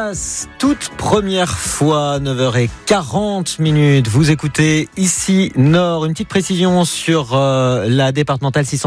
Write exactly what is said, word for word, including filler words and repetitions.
Dallas, toute première fois, neuf heures quarante minutes. Vous écoutez ici Nord. Une petite précision sur euh, la départementale six cent